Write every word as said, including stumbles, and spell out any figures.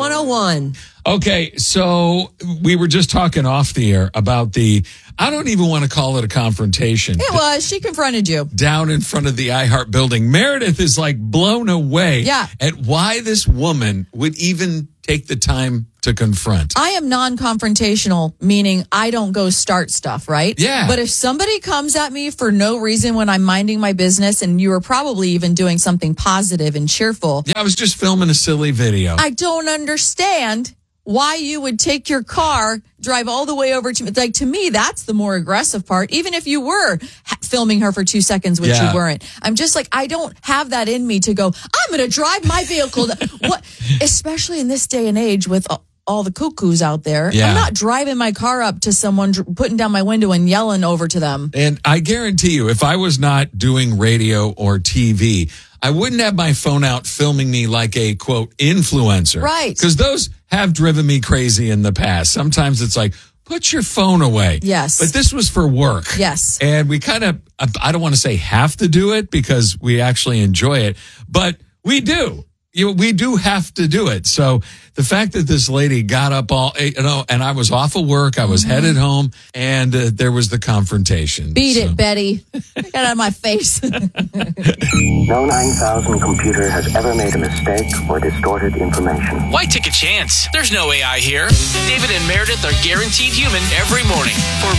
one oh one. Okay, so we were just talking off the air about the, I don't even want to call it a confrontation. It was. She confronted you. Down in front of the iHeart building. Meredith is like blown away yeah. at why this woman would even take the time to confront. I am non-confrontational, meaning I don't go start stuff, right? Yeah. But if somebody comes at me for no reason when I'm minding my business, and you were probably even doing something positive and cheerful. Yeah, I was just filming a silly video. I don't understand why you would take your car, drive all the way over to, like, to me, that's the more aggressive part, even if you were ha- filming her for two seconds, which yeah. you weren't. I'm just like, I don't have that in me to go, I'm going to drive my vehicle. What, especially in this day and age with all, all the cuckoos out there. Yeah. I'm not driving my car up to someone, dr- putting down my window and yelling over to them. And I guarantee you, if I was not doing radio or T V, I wouldn't have my phone out filming me like a, quote, influencer. Right. Because those have driven me crazy in the past. Sometimes it's like, put your phone away. Yes. But this was for work. Yes. And we kind of, I don't want to say have to do it because we actually enjoy it, but we do. You know, we do have to do it. So the fact that this lady got up all, you know, and I was off of work, I was mm-hmm. headed home, and uh, there was the confrontation. Beat so. it, Betty. Get out of my face. No nine thousand computer has ever made a mistake or distorted information. Why take a chance? There's no A I here. David and Meredith are guaranteed human every morning. For